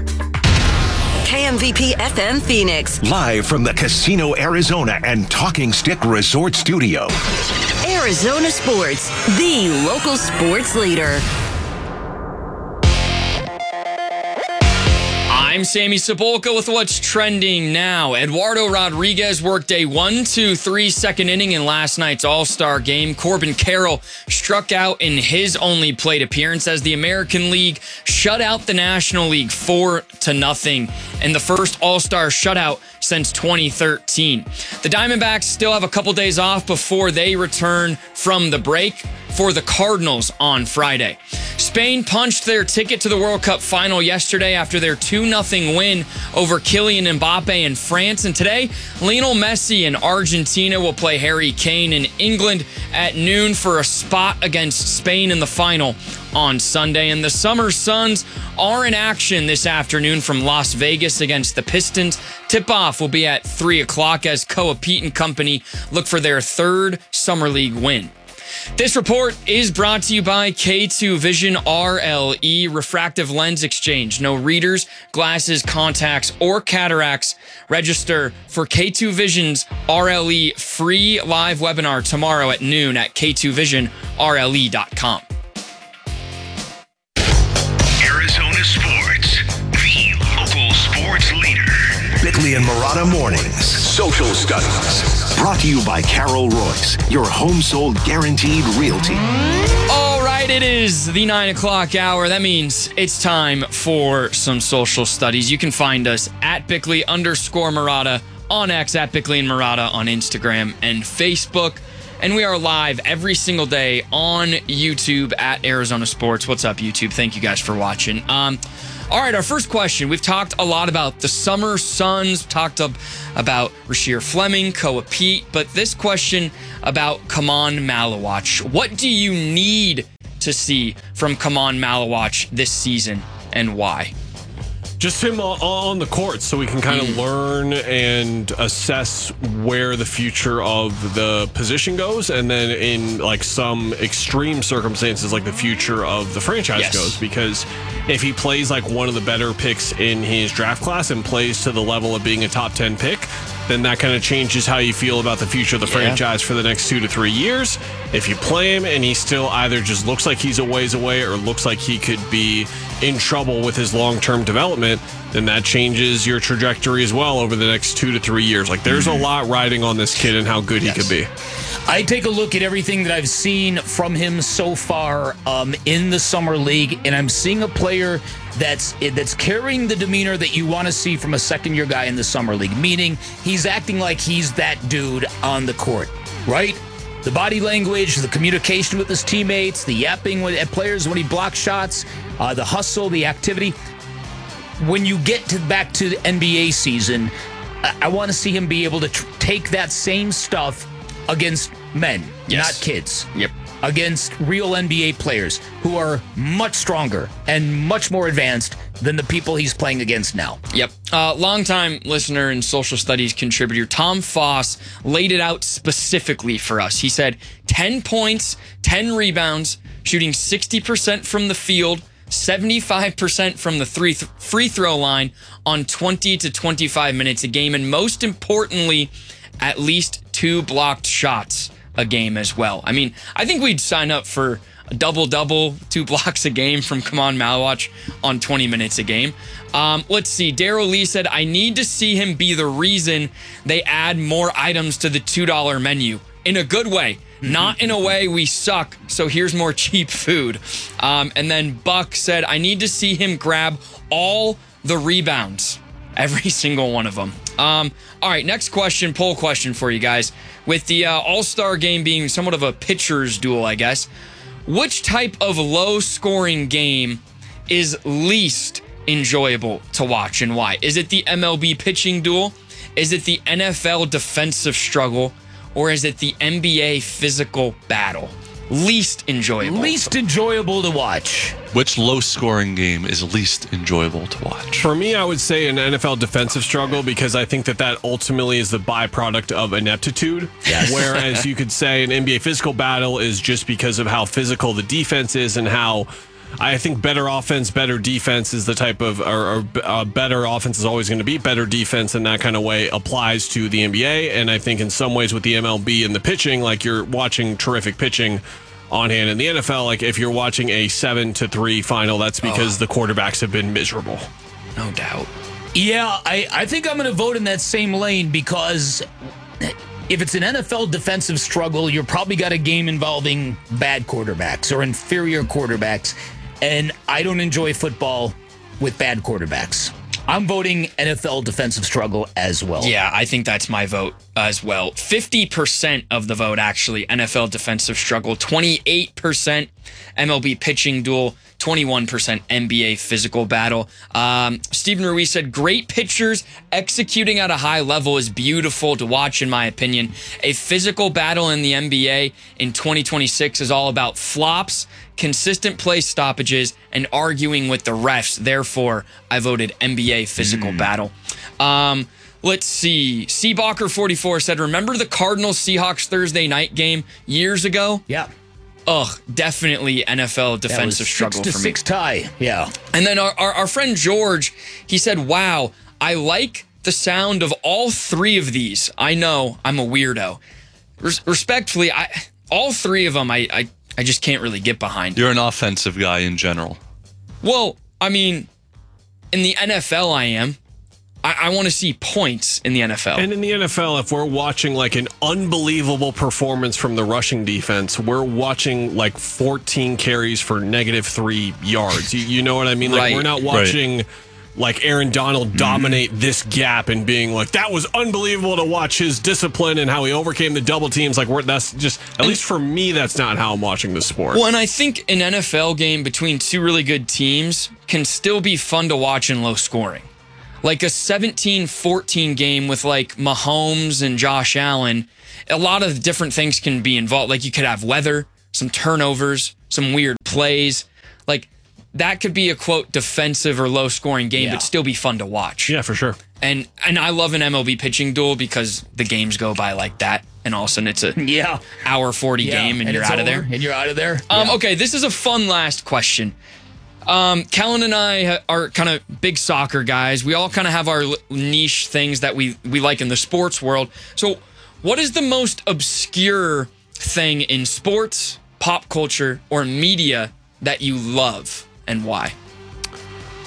KMVP FM Phoenix. Live from the Casino Arizona and Talking Stick Resort Studio. Arizona Sports, the local sports leader. I'm Sammy Cebulka with what's trending now. Eduardo Rodriguez worked a 1-2-3 second inning in last night's All-Star game. Corbin Carroll struck out in his only plate appearance as the American League shut out the National League 4-0 in the first All-Star shutout since 2013. The Diamondbacks still have a couple days off before they return from the break for the Cardinals on Friday. Spain punched their ticket to the World Cup final yesterday after their 2-0 win over Kylian Mbappe in France. And today, Lionel Messi and Argentina will play Harry Kane in England at noon for a spot against Spain in the final on Sunday. And the Summer Suns are in action this afternoon from Las Vegas against the Pistons. Tip-off will be at 3 o'clock as Koa Pete and company look for their third Summer League win. This report is brought to you by K2 Vision RLE Refractive Lens Exchange. No readers, glasses, contacts, or cataracts. Register for K2 Vision's RLE free live webinar tomorrow at noon at k2visionrle.com. Arizona Sports, the local sports leader. Bickley and Murata Mornings, Social Studies. Brought to you by Carol Royce, your home sold guaranteed realty. All right, it is the 9 o'clock hour. That means it's time for some social studies. You can find us at Bickley_Murata on X, at Bickley and Murata on Instagram and Facebook. And we are live every single day on YouTube at Arizona Sports. What's up, YouTube? Thank you guys for watching. All right, our first question. We've talked a lot about the Summer Suns, talked about Rasheer Fleming, Koa Pete, but this question about Kaman Malawach. What do you need to see from Kaman Malawach this season and why? Just him on the court so we can kind of learn and assess where the future of the position goes, and then in like some extreme circumstances like the future of the franchise goes, because if he plays like one of the better picks in his draft class and plays to the level of being a top 10 pick, then that kind of changes how you feel about the future of the franchise for the next 2 to 3 years. If you play him and he still either just looks like he's a ways away or looks like he could be in trouble with his long-term development, then that changes your trajectory as well over the next 2 to 3 years. Like, there's a lot riding on this kid and how good he could be. I take a look at everything that I've seen from him so far in the summer league, and I'm seeing a player that's carrying the demeanor that you want to see from a second-year guy in the summer league, meaning he's acting like he's that dude on the court, right? The body language, the communication with his teammates, the yapping at players when he blocks shots, the hustle, the activity. When you get back to the NBA season, I want to see him be able to take that same stuff against men, not kids. Yep. Against real NBA players who are much stronger and much more advanced than the people he's playing against now. Yep. Longtime listener and social studies contributor Tom Foss laid it out specifically for us. He said 10 points, 10 rebounds, shooting 60% from the field, 75% from the free throw line on 20 to 25 minutes a game, and most importantly, at least 2 blocked shots a game as well. I mean, I think we'd sign up for a double-double, 2 blocks a game from Kaman Malwatch on 20 minutes a game. Let's see. Daryl Lee said, I need to see him be the reason they add more items to the $2 menu. In a good way. Not in a way we suck, so here's more cheap food. And then Buck said, I need to see him grab all the rebounds. Every single one of them. All right, next question, poll question for you guys. With the All-Star game being somewhat of a pitcher's duel, I guess, which type of low-scoring game is least enjoyable to watch and why? Is it the MLB pitching duel? Is it the NFL defensive struggle? Or is it the NBA physical battle? Least enjoyable. Least enjoyable to watch. Which low-scoring game is least enjoyable to watch? For me, I would say an NFL defensive struggle, because I think that ultimately is the byproduct of ineptitude. Yes. Whereas you could say an NBA physical battle is just because of how physical the defense is and how I think better offense, better defense is the type of, or better offense is always going to beat better defense, and that kind of way applies to the NBA. And I think in some ways with the MLB and the pitching, like you're watching terrific pitching on hand. In the NFL, like if you're watching a 7-3 final, that's because the quarterbacks have been miserable. No doubt. Yeah, I think I'm going to vote in that same lane, because if it's an NFL defensive struggle, you're probably got a game involving bad quarterbacks or inferior quarterbacks. And I don't enjoy football with bad quarterbacks. I'm voting NFL defensive struggle as well. Yeah, I think that's my vote as well. 50% of the vote, actually, NFL defensive struggle. 28% MLB pitching duel. 21% NBA physical battle. Stephen Ruiz said, great pitchers executing at a high level is beautiful to watch, in my opinion. A physical battle in the NBA in 2026 is all about flops, consistent play stoppages, and arguing with the refs. Therefore, I voted NBA physical battle. Let's see. Seabacher44 said, remember the Cardinals-Seahawks Thursday night game years ago? Yeah. Ugh, definitely NFL defensive struggle for me. 6-6 tie, yeah. And then our friend George, he said, wow, I like the sound of all 3 of these. I know, I'm a weirdo. Respectfully, all 3 of them, I just can't really get behind. You're an offensive guy in general. Well, I mean, in the NFL I am. I want to see points in the NFL. And in the NFL, if we're watching like an unbelievable performance from the rushing defense, we're watching like 14 carries for -3 yards. You know what I mean? Like Right. we're not watching like Aaron Donald dominate this gap and being like, that was unbelievable to watch his discipline and how he overcame the double teams. Like that's just, at least for me, that's not how I'm watching the sport. Well, and I think an NFL game between 2 really good teams can still be fun to watch and low scoring. Like a 17-14 game with like Mahomes and Josh Allen, a lot of different things can be involved. Like you could have weather, some turnovers, some weird plays. Like that could be a, quote, defensive or low-scoring game, but still be fun to watch. Yeah, for sure. And I love an MLB pitching duel because the games go by like that, and all of a sudden it's a hour 40 game, and you're out of there. And you're out of there. Okay, this is a fun last question. Kellen and I are kind of big soccer guys. We all kind of have our niche things that we like in the sports world. So what is the most obscure thing in sports, pop culture, or media that you love, and why?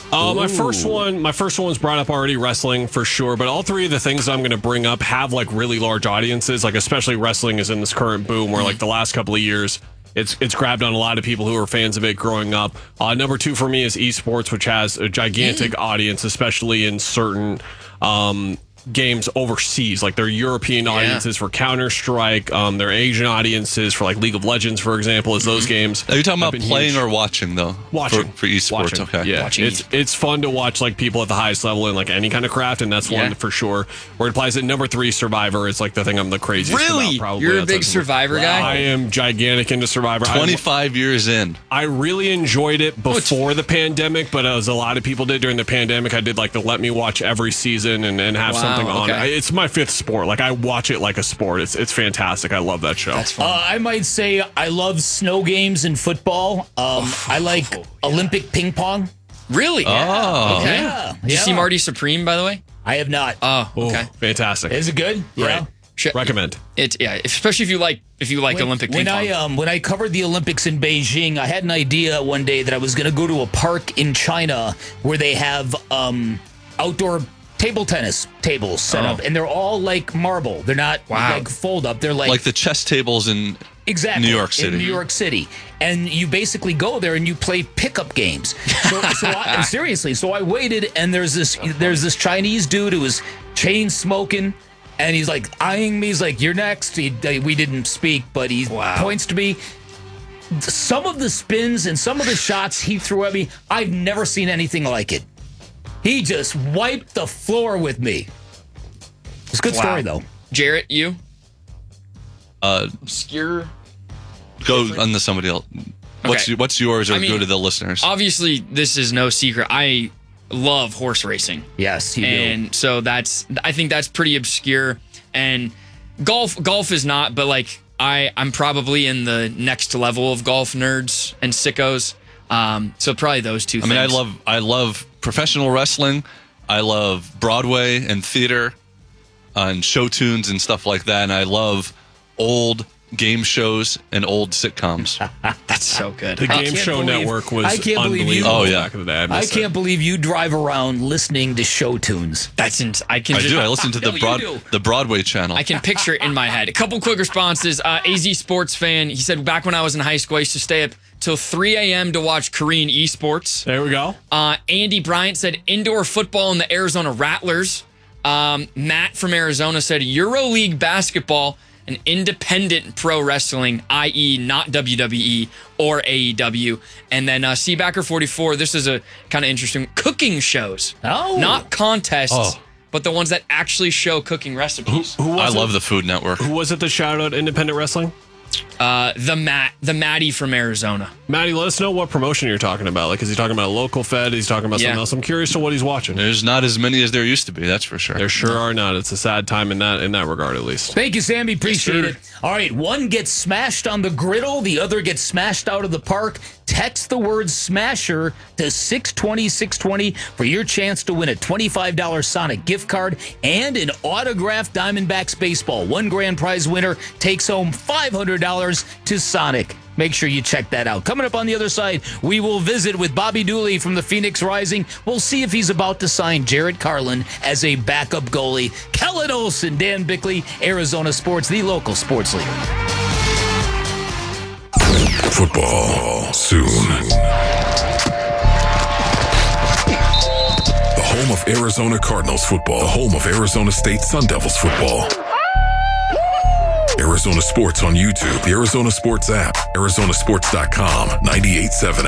My first one's brought up already, wrestling for sure. But all three of the things I'm going to bring up have like really large audiences. Like especially wrestling is in this current boom where like the last couple of years it's grabbed on a lot of people who are fans of it growing up. Number 2 for me is esports, which has a gigantic audience, especially in certain games overseas, like their European audiences for Counter-Strike, their Asian audiences for like League of Legends, for example, is those games. Are you talking about playing or watching though? Watching for esports. Okay, yeah, it's fun to watch like people at the highest level in like any kind of craft, and that's one for sure. Where it applies at number 3, Survivor is like the thing I'm the craziest about. Probably you're a big Survivor guy. I am gigantic into Survivor. 25 years in. I really enjoyed it before the pandemic, but as a lot of people did during the pandemic, I did like the let me watch every season and have something on. It's my 5th sport. Like I watch it like a sport. It's fantastic. I love that show. That's fun. I might say I love snow games and football. I like Olympic ping pong. Really? Oh, okay. Yeah. Did you see Marty Supreme, by the way? I have not. Oh, okay. Fantastic. Is it good? Great. Yeah. Recommend. Especially if you like Olympic ping pong. When I covered the Olympics in Beijing, I had an idea one day that I was going to go to a park in China where they have outdoor table tennis tables set up, and they're all like marble. They're not like fold up. They're like the chess tables in New York City. In New York City, and you basically go there and you play pickup games. Seriously, so I waited, and there's this Chinese dude who was chain smoking, and he's like eyeing me. He's like, "You're next." We didn't speak, but he points to me. Some of the spins and some of the shots he threw at me, I've never seen anything like it. He just wiped the floor with me. It's a good story, though. Jarrett, you? Obscure. Go on to somebody else. What's yours, or go to the listeners? Obviously, this is no secret. I love horse racing. Yes, you do. And so I think that's pretty obscure. And golf is not, but like I'm probably in the next level of golf nerds and sickos. So probably those two things. I love professional wrestling. I love Broadway and theater and show tunes and stuff like that. And I love old game shows and old sitcoms. That's so good. The Game Show Network was unbelievable back in the day. I can't believe you drive around listening to show tunes. I listen to the Broadway channel. I can picture it in my head. A couple quick responses. AZ Sports fan, he said, back when I was in high school, I used to stay up till 3 a.m. to watch Korean esports. There we go. Andy Bryant said indoor football in the Arizona Rattlers. Matt from Arizona said EuroLeague basketball and independent pro wrestling, i.e. not WWE or AEW. And then Seabacker44, this is a kind of interesting, cooking shows. Oh. Not contests, but the ones that actually show cooking recipes. I love the Food Network. Who was it that shouted out independent wrestling? The Matty from Arizona. Matty, let us know what promotion you're talking about. Like, is he talking about a local fed? Is he talking about something else? I'm curious to what he's watching. There's not as many as there used to be, that's for sure. There sure are not. It's a sad time in that regard, at least. Thank you, Sammy. Appreciate it. All right, one gets smashed on the griddle, the other gets smashed out of the park. Text the word smasher to 620-620 for your chance to win a $25 Sonic gift card and an autographed Diamondbacks baseball. One grand prize winner takes home $500 to Sonic. Make sure you check that out. Coming up on the other side, we will visit with Bobby Dooley from the Phoenix Rising. We'll see if he's about to sign Jarrett Carlin as a backup goalie. Kellen Olson, Dan Bickley, Arizona Sports, the local sports leader. Football soon. The home of Arizona Cardinals football. The home of Arizona State Sun Devils football. Arizona Sports on YouTube, the Arizona Sports app, Arizonasports.com, 98.7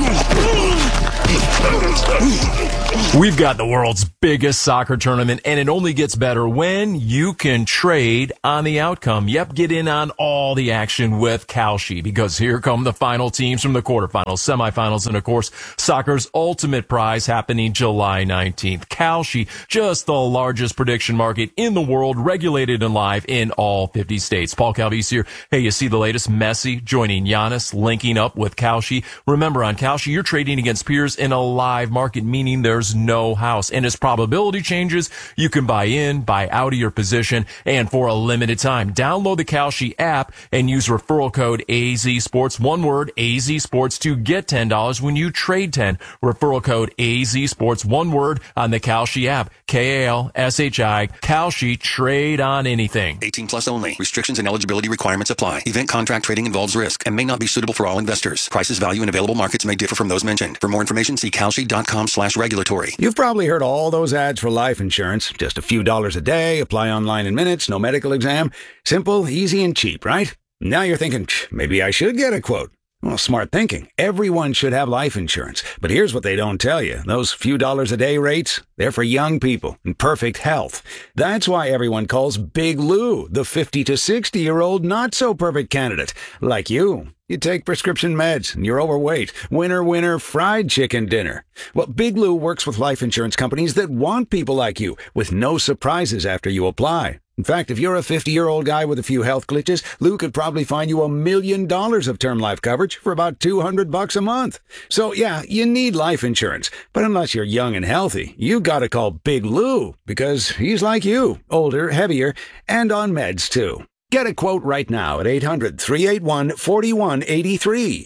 FM. We've got the world's biggest soccer tournament, and it only gets better when you can trade on the outcome. Yep, get in on all the action with Kalshi, because here come the final teams from the quarterfinals, semifinals, and of course, soccer's ultimate prize happening July 19th. Kalshi, just the largest prediction market in the world, regulated and live in all 50 states. Paul Calvise here. Hey, you see the latest? Messi joining Giannis, linking up with Kalshi. Remember, on Kalshi, you're trading against peers in a live market, meaning there's no house. And as probability changes, you can buy in, buy out of your position, and for a limited time. Download the Kalshi app and use referral code AZSports, one word, AZSports, to get $10 when you trade 10. Referral code AZSports, one word, on the Kalshi app. KALSHI, Kalshi, trade on anything. 18 plus only. Restrictions and eligibility requirements apply. Event contract trading involves risk and may not be suitable for all investors. Prices, value, and available markets may differ from those mentioned. For more information, see kalshi.com/regulatory. You've probably heard all those ads for life insurance. Just a few dollars a day, apply online in minutes, no medical exam. Simple, easy, and cheap, right? Now you're thinking, maybe I should get a quote. Well, smart thinking. Everyone should have life insurance. But here's what they don't tell you. Those few dollars a day rates, they're for young people in perfect health. That's why everyone calls Big Lou the 50 to 60-year-old not-so-perfect candidate. Like you. You take prescription meds and you're overweight. Winner, fried chicken dinner. Well, Big Lou works with life insurance companies that want people like you with no surprises after you apply. In fact, if you're a 50-year-old guy with a few health glitches, Lou could probably find you $1 million of term life coverage for about $200 a month. So yeah, you need life insurance. But unless you're young and healthy, you gotta call Big Lou because he's like you, older, heavier, and on meds too. Get a quote right now at 800-381-4183,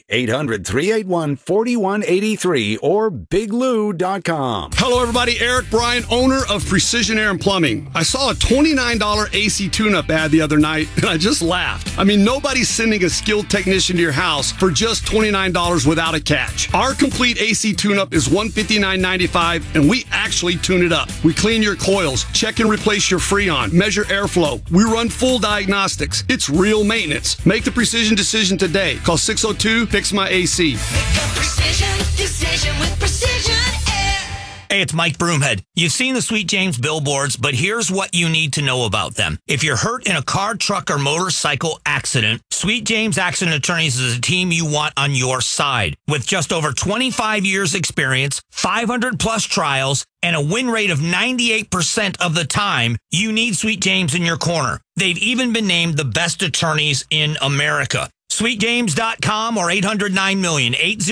800-381-4183, or biglou.com. Hello, everybody. Eric Bryan, owner of Precision Air and Plumbing. I saw a $29 AC tune-up ad the other night, and I just laughed. I mean, nobody's sending a skilled technician to your house for just $29 without a catch. Our complete AC tune-up is $159.95, and we actually tune it up. We clean your coils, check and replace your Freon, measure airflow. We run full diagnostics. It's real maintenance. Make the precision decision today. Call 602-FIX-MY-AC. Make a precision decision with Precision Air. Hey, it's Mike Broomhead. You've seen the Sweet James billboards, but here's what you need to know about them. If you're hurt in a car, truck, or motorcycle accident, Sweet James Accident Attorneys is a team you want on your side. With just over 25 years experience, 500 plus trials, and a win rate of 98% of the time, you need Sweet James in your corner. They've even been named the best attorneys in America. SweetJames.com or 800-9-million,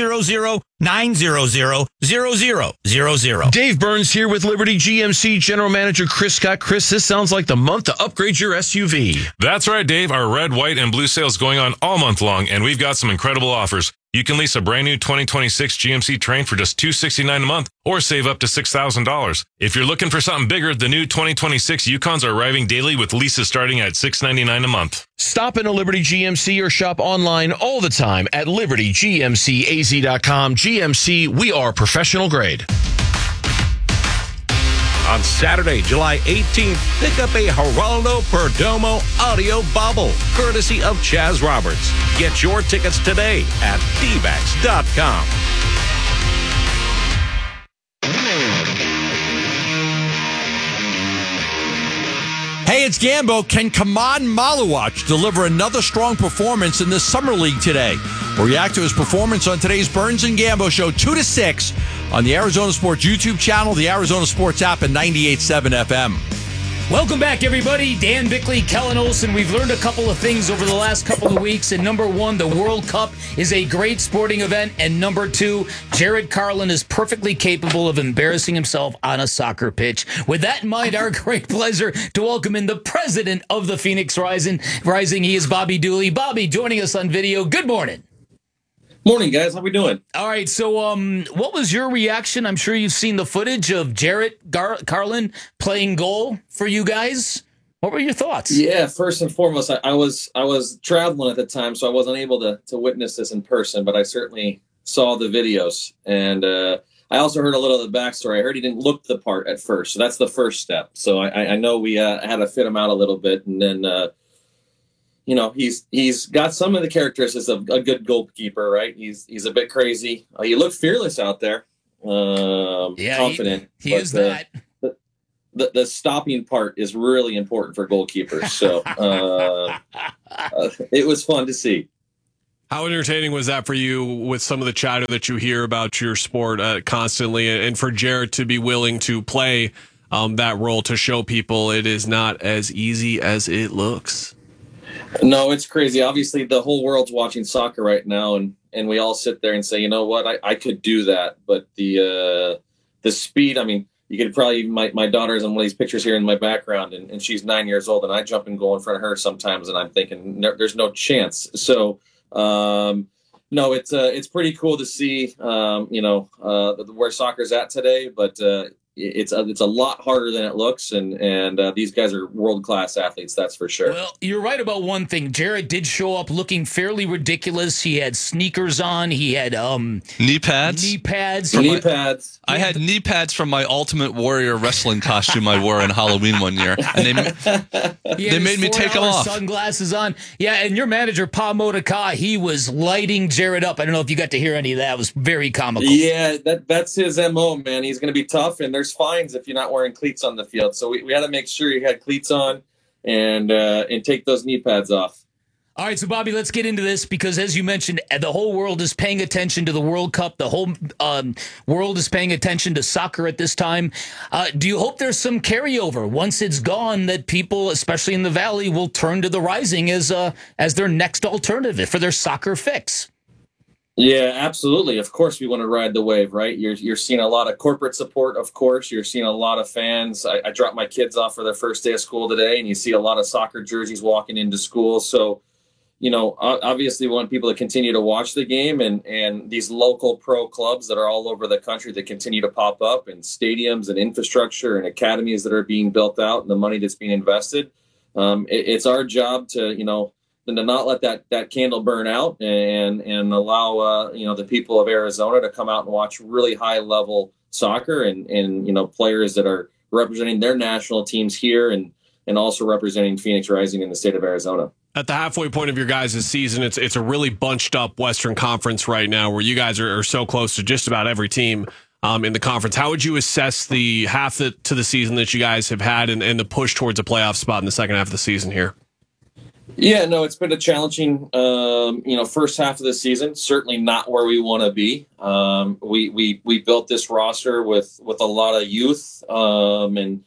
800-900-0000. Dave Burns here with Liberty GMC General Manager Chris Scott. Chris, this sounds like the month to upgrade your SUV. That's right, Dave. Our red, white, and blue sale is going on all month long, and we've got some incredible offers. You can lease a brand new 2026 GMC Terrain for just $269 a month or save up to $6,000. If you're looking for something bigger, the new 2026 Yukons are arriving daily with leases starting at $699 a month. Stop in a Liberty GMC or shop online all the time at libertygmcaz.com. GMC, we are professional grade. On Saturday, July 18th, pick up a Geraldo Perdomo audio bobble, courtesy of Chaz Roberts. Get your tickets today at dvax.com. Hey, it's Gambo. Can Kaman Maluach deliver another strong performance in the Summer League today? We'll react to his performance on today's Burns and Gambo show, 2 to 6, on the Arizona Sports YouTube channel, the Arizona Sports app, and 98.7 FM. Welcome back, everybody. Dan Bickley, Kellen Olson. We've learned a couple of things over the last couple of weeks. And number one, the World Cup is a great sporting event. And number two, Jared Carlin is perfectly capable of embarrassing himself on a soccer pitch. With that in mind, our great pleasure to welcome in the president of the Phoenix Rising. He is Bobby Dooley. Bobby joining us on video. Good morning. Morning, guys. How we doing? All right. So, what was your reaction? I'm sure you've seen the footage of Jarrett Carlin playing goal for you guys. What were your thoughts? Yeah. First and foremost, I was traveling at the time, so I wasn't able to witness this in person, but I certainly saw the videos, and I also heard a little of the backstory. I heard he didn't look the part at first, so that's the first step. So I know we had to fit him out a little bit, and then. He's got some of the characteristics of a good goalkeeper, right? He's a bit crazy. He looked fearless out there, confident. He is that. The stopping part is really important for goalkeepers. So it was fun to see. How entertaining was that for you with some of the chatter that you hear about your sport constantly, and for Jared to be willing to play that role to show people it is not as easy as it looks? No, it's crazy. Obviously, the whole world's watching soccer right now, and we all sit there and say, you know what, I could do that. But the speed, I mean, you could probably, my daughter's in one of these pictures here in my background, and she's 9 years old, and I jump and go in front of her sometimes, and I'm thinking, there's no chance. So, no, it's pretty cool to see, where soccer's at today, but it's a lot harder than it looks, and these guys are world-class athletes, that's for sure. Well, you're right about one thing. Jarrett did show up looking fairly ridiculous. He had sneakers on. He had knee pads. I had knee pads from my Ultimate Warrior wrestling costume I wore on Halloween one year, and they made me take them off. Sunglasses on. Yeah, and your manager, Pa Modaka, he was lighting Jarrett up. I don't know if you got to hear any of that. It was very comical. Yeah, that's his MO, man. He's going to be tough, and there's fines if you're not wearing cleats on the field. So we had to make sure you had cleats on and take those knee pads off. All right, so Bobby, let's get into this because, as you mentioned, the whole world is paying attention to the World Cup. The whole world is paying attention to soccer at this time. Do you hope there's some carryover once it's gone that people, especially in the Valley, will turn to the Rising as their next alternative for their soccer fix? Yeah, absolutely. Of course, we want to ride the wave, right? You're seeing a lot of corporate support, of course. You're seeing a lot of fans. I dropped my kids off for their first day of school today, and you see a lot of soccer jerseys walking into school. So, obviously we want people to continue to watch the game, and these local pro clubs that are all over the country that continue to pop up, and stadiums and infrastructure and academies that are being built out, and the money that's being invested. It's our job to not let that candle burn out and allow the people of Arizona to come out and watch really high level soccer and players that are representing their national teams here and also representing Phoenix Rising in the state of Arizona. At the halfway point of your guys' season, it's a really bunched up Western Conference right now where you guys are so close to just about every team in the conference. How would you assess the half to the season that you guys have had and the push towards a playoff spot in the second half of the season here? Yeah, no, it's been a challenging, first half of the season. Certainly not where we want to be. We built this roster with a lot of youth, and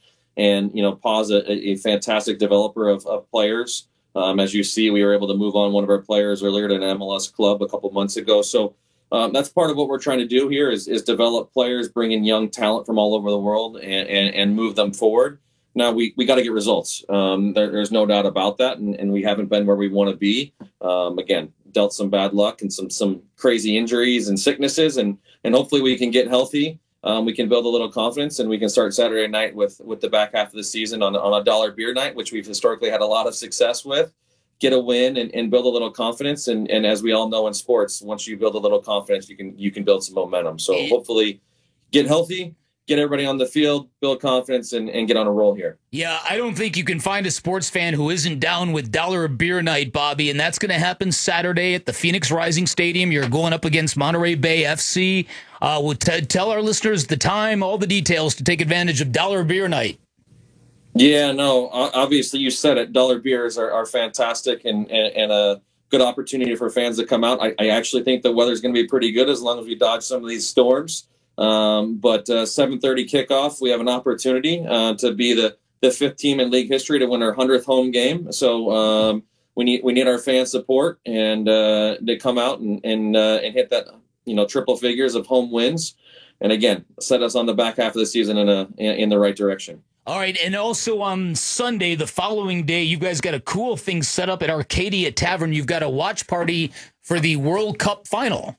Pa's a fantastic developer of players. As you see, we were able to move on one of our players earlier to an MLS club a couple months ago. So that's part of what we're trying to do here is develop players, bring in young talent from all over the world, and move them forward. Now, we got to get results. There's no doubt about that, and we haven't been where we want to be. Again, dealt some bad luck and some crazy injuries and sicknesses, and hopefully we can get healthy. We can build a little confidence, and we can start Saturday night with the back half of the season on a dollar beer night, which we've historically had a lot of success with. Get a win and build a little confidence, and as we all know in sports, once you build a little confidence, you can build some momentum. So hopefully, get healthy. Get everybody on the field, build confidence, and get on a roll here. Yeah, I don't think you can find a sports fan who isn't down with dollar a beer night, Bobby, and that's going to happen Saturday at the Phoenix Rising Stadium. You're going up against Monterey Bay FC. We'll tell our listeners the time, all the details to take advantage of dollar beer night. Yeah, no, obviously you said it. Dollar beers are fantastic and a good opportunity for fans to come out. I actually think the weather's going to be pretty good as long as we dodge some of these storms. But 7:30 kickoff, we have an opportunity to be the fifth team in league history to win our 100th home game. So we need our fan support and to come out and hit that triple figures of home wins, and again set us on the back half of the season in the right direction. All right, and also on Sunday, the following day, you guys got a cool thing set up at Arcadia Tavern. You've got a watch party for the World Cup final.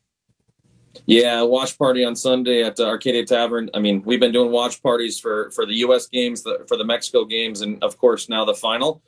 Yeah, watch party on Sunday at Arcadia Tavern. I mean, we've been doing watch parties for the U.S. games, for the Mexico games, and, of course, now the final.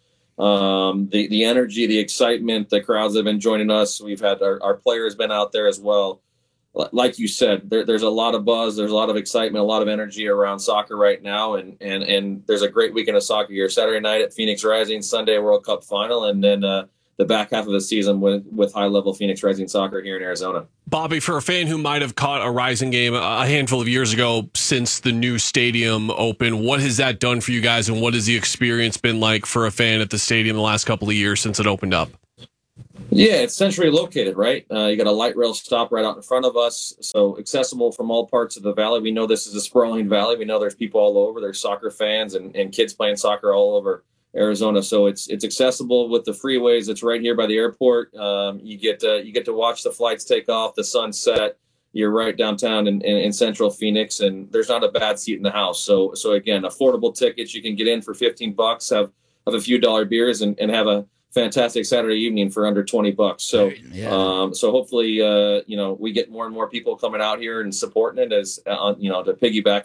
The energy, the excitement, the crowds have been joining us. We've had our players been out there as well. Like you said, there's a lot of buzz, there's a lot of excitement, a lot of energy around soccer right now, and there's a great weekend of soccer here. Saturday night at Phoenix Rising, Sunday World Cup final, and then the back half of the season with high-level Phoenix Rising soccer here in Arizona. Bobby, for a fan who might have caught a Rising game a handful of years ago since the new stadium opened, what has that done for you guys, and what has the experience been like for a fan at the stadium the last couple of years since it opened up? Yeah, it's centrally located, right? You got a light rail stop right out in front of us, so accessible from all parts of the valley. We know this is a sprawling valley. We know there's people all over. There's soccer fans and kids playing soccer all over Arizona. So it's accessible with the freeways. It's right here by the airport. You get to watch the flights take off, the sunset. You're right downtown in central Phoenix, and there's not a bad seat in the house. So again, affordable tickets. You can get in for $15, have a few dollar beers, and have a fantastic Saturday evening for under $20. So so hopefully we get more and more people coming out here and supporting it as to piggyback